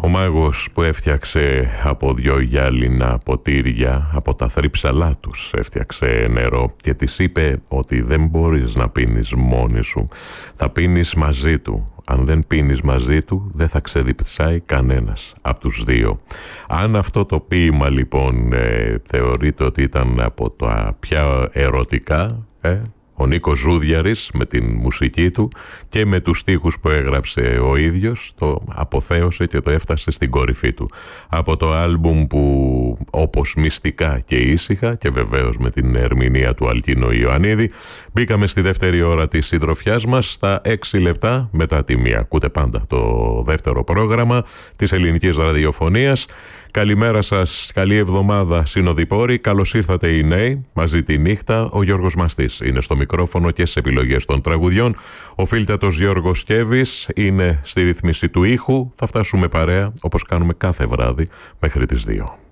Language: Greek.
Ο μάγος που έφτιαξε από 2 γυάλινα ποτήρια, από τα θρύψαλά τους έφτιαξε νερό και της είπε ότι δεν μπορείς να πίνεις μόνη σου, θα πίνεις μαζί του. Αν δεν πίνεις μαζί του δεν θα ξεδιψάει κανένας από τους 2. Αν αυτό το ποίημα λοιπόν θεωρείται ότι ήταν από τα πια ερωτικά, ο Νίκος Ζούδιαρης με την μουσική του και με τους στίχους που έγραψε ο ίδιος το αποθέωσε και το έφτασε στην κορυφή του. Από το άλμπουμ που όπως μυστικά και ήσυχα και βεβαίως με την ερμηνεία του Αλκίνο Ιωαννίδη μπήκαμε στη δεύτερη ώρα της συντροφιάς μας στα 6 λεπτά μετά τη 1. Ακούτε πάντα το δεύτερο πρόγραμμα της ελληνικής ραδιοφωνίας. Καλημέρα σας, καλή εβδομάδα συνοδοιπόροι, καλώς ήρθατε οι νέοι, μαζί τη νύχτα ο Γιώργος Μαστής είναι στο μικρόφωνο και στις επιλογές των τραγουδιών, ο φίλτατος Γιώργος Σκέβης είναι στη ρύθμιση του ήχου, θα φτάσουμε παρέα όπως κάνουμε κάθε βράδυ μέχρι τις 2.